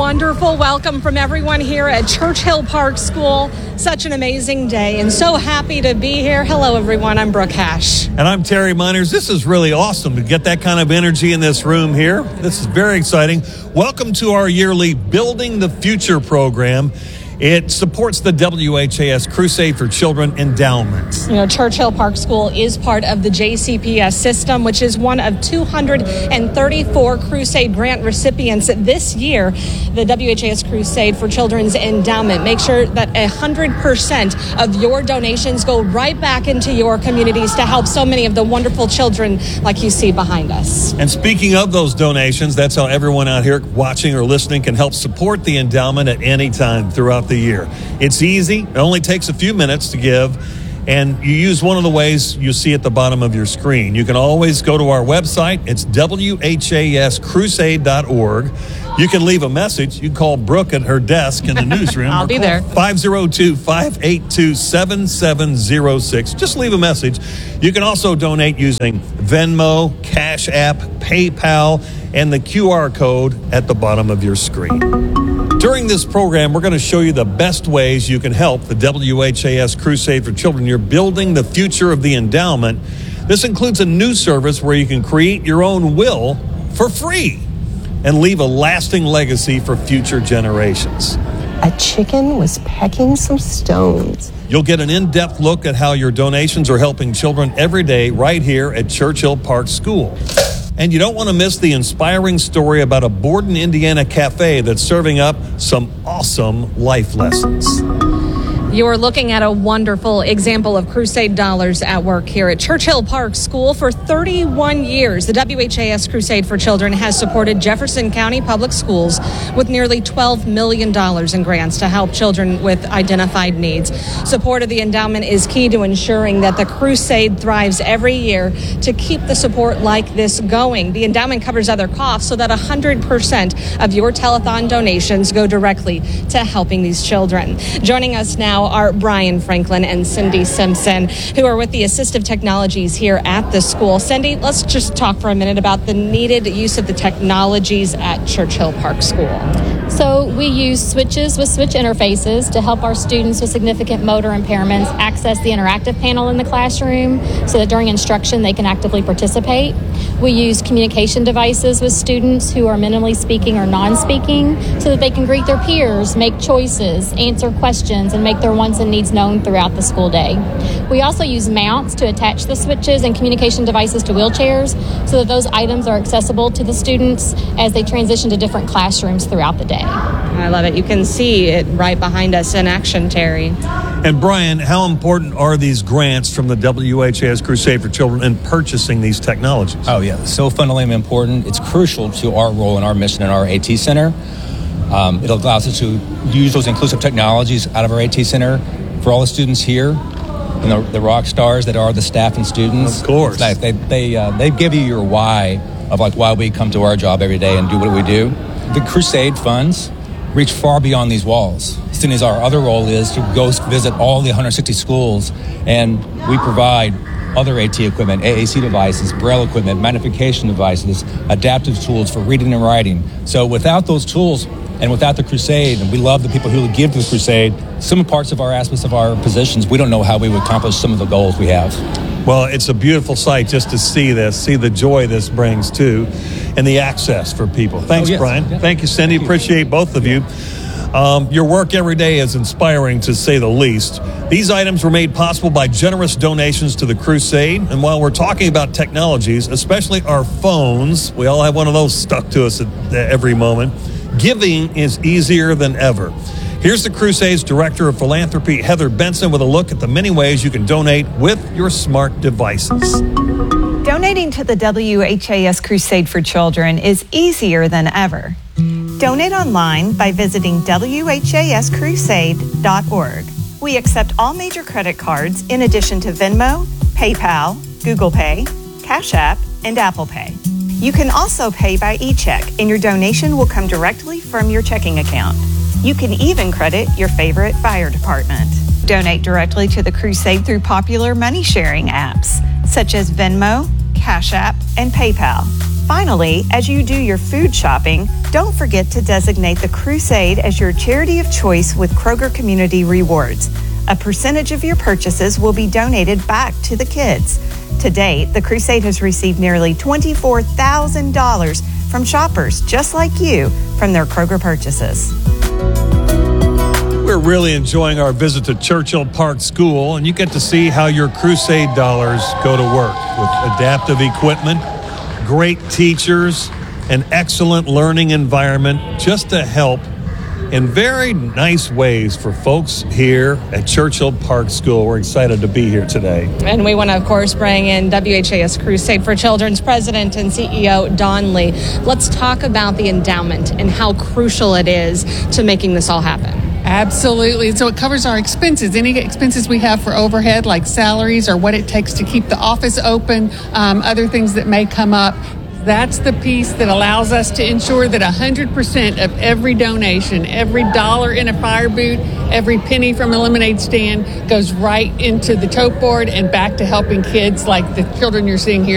wonderful welcome from everyone here at Churchill Park School. Such an amazing day and so happy to be here. Hello, everyone. I'm Brooke Hash. And I'm Terry Miners. This is really awesome to get that kind of energy in this room here. This is very exciting. Welcome to our yearly Building the Future program. It supports the WHAS Crusade for Children endowment. You know, Churchill Park School is part of the JCPS system, which is one of 234 Crusade grant recipients this year. The WHAS Crusade for Children's endowment makes sure that 100% of your donations go right back into your communities to help so many of the wonderful children like you see behind us. And speaking of those donations, that's how everyone out here watching or listening can help support the endowment at any time throughout the year. It's easy. It only takes a few minutes to give, and you use one of the ways you see at the bottom of your screen. You can always go to our website. It's WHAScrusade.org. You can leave a message. You can call Brooke at her desk in the newsroom. I'll be there. 502-582-7706. Just leave a message. You can also donate using Venmo, Cash App, PayPal, and the QR code at the bottom of your screen. During this program, we're going to show you the best ways you can help the WHAS Crusade for Children. You're building the future of the endowment. This includes a new service where you can create your own will for free and leave a lasting legacy for future generations. A chicken was pecking some stones. You'll get an in-depth look at how your donations are helping children every day right here at Churchill Park School. And you don't want to miss the inspiring story about a Borden, Indiana cafe that's serving up some awesome life lessons. You're looking at a wonderful example of Crusade dollars at work here at Churchill Park School. For 31 years, the WHAS Crusade for Children has supported Jefferson County Public Schools with nearly $12 million in grants to help children with identified needs. Support of the endowment is key to ensuring that the Crusade thrives every year to keep the support like this going. The endowment covers other costs so that 100% of your telethon donations go directly to helping these children. Joining us now are Brian Franklin and Cindy Simpson, who are with the Assistive Technologies here at the school. Cindy, let's just talk for a minute about the needed use of the technologies at Churchill Park School. So we use switches with switch interfaces to help our students with significant motor impairments access the interactive panel in the classroom so that during instruction they can actively participate. We use communication devices with students who are minimally speaking or non-speaking so that they can greet their peers, make choices, answer questions, and make their wants and needs known throughout the school day. We also use mounts to attach the switches and communication devices to wheelchairs so that those items are accessible to the students as they transition to different classrooms throughout the day. I love it. You can see it right behind us in action, Terry. And Brian, how important are these grants from the WHAS Crusade for Children in purchasing these technologies? Oh, yeah. So fundamentally important. It's crucial to our role and our mission in our AT Center. It allows us to use those inclusive technologies out of our AT Center for all the students here, and the rock stars that are the staff and students. Of course. They give you your why of like why we come to our job every day and do what we do. The Crusade funds reach far beyond these walls. As soon as our other role is to go visit all the 160 schools, and we provide other AT equipment, AAC devices, Braille equipment, magnification devices, adaptive tools for reading and writing. So without those tools and without the Crusade, and we love the people who give to the Crusade, some parts of our aspects of our positions, we don't know how we would accomplish some of the goals we have. Well, it's a beautiful sight just to see this, see the joy this brings too, and the access for people. Thanks, yes. Brian. Yeah. Thank you, Cindy. Appreciate both of you. Your work every day is inspiring, to say the least. These items were made possible by generous donations to the Crusade. And while we're talking about technologies, especially our phones, we all have one of those stuck to us at every moment. Giving is easier than ever. Here's the Crusade's Director of Philanthropy, Heather Benson, with a look at the many ways you can donate with your smart devices. Donating to the WHAS Crusade for Children is easier than ever. Donate online by visiting WHAScrusade.org. We accept all major credit cards in addition to Venmo, PayPal, Google Pay, Cash App, and Apple Pay. You can also pay by e-check, and your donation will come directly from your checking account. You can even credit your favorite fire department. Donate directly to the Crusade through popular money-sharing apps, such as Venmo, Cash App, and PayPal. Finally, as you do your food shopping, don't forget to designate the Crusade as your charity of choice with Kroger Community Rewards. A percentage of your purchases will be donated back to the kids. To date, the Crusade has received nearly $24,000 from shoppers just like you from their Kroger purchases. We're really enjoying our visit to Churchill Park School, and you get to see how your Crusade dollars go to work with adaptive equipment, great teachers, an excellent learning environment just to help in very nice ways for folks here at Churchill Park School. We're excited to be here today. And we want to, of course, bring in WHAS Crusade for Children's President and CEO Dawn Lee. Let's talk about the endowment and how crucial it is to making this all happen. Absolutely. So it covers our expenses, any expenses we have for overhead like salaries or what it takes to keep the office open, other things that may come up. That's the piece that allows us to ensure that 100% of every donation, every dollar in a fire boot, every penny from a lemonade stand goes right into the tote board and back to helping kids like the children you're seeing here